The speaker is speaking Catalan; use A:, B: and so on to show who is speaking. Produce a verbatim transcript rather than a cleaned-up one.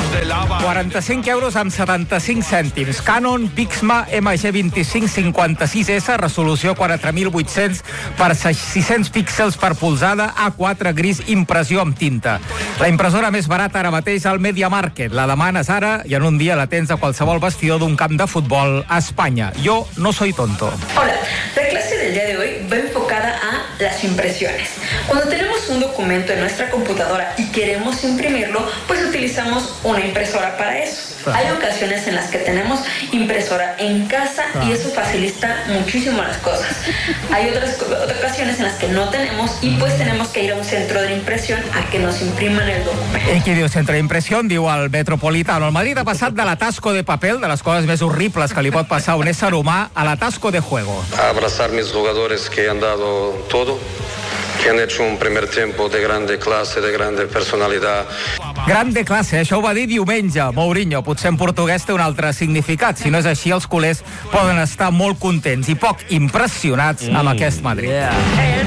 A: quaranta-cinc euros amb setanta-cinc cèntims. Canon Pixma M G vint-i-cinc cinquanta-sis S, resolució quatre mil vuit-cents per sis-cents píxels per polzada, A quatre gris, impressió amb tinta. La impressora més barata ara mateix al Media Market. La demanes ara i en un dia la tens a qualsevol vestidor d'un camp de futbol a Espanya. Yo no soy tonto.
B: Hola, la clase del día de hoy va enfocada a las impresiones. Cuando tenemos un documento en nuestra computadora y queremos imprimirlo, pues utilizamos una impresora para eso. Claro. Hay ocasiones en las que tenemos impresora en casa, claro, y eso facilita muchísimo las cosas. Hay otras, otras ocasiones en las que no tenemos y pues tenemos que ir a un centro de impresión a que nos impriman el documento.
A: I qui diu centre d'impressió diu el Metropolitano. El Madrid ha passat de l'atasco de papel, de les coses més horribles que li pot passar a un ésser humà, a l'atasco de juego.
C: A abrazar mis jugadores que han dado todo, que han hecho un primer tiempo de grande clase, de grande personalidad.
A: Grande clase, això ho va dir diumenge Mourinho. Potser en portuguès té un altre significat. Si no és així, els culers poden estar molt contents i poc impressionats amb mm, aquest Madrid. Yeah.